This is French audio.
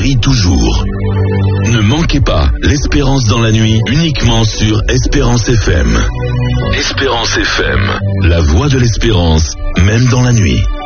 brille toujours. Ne manquez pas l'Espérance dans la nuit, uniquement sur Espérance FM. Espérance FM, la voix de l'espérance, même dans la nuit.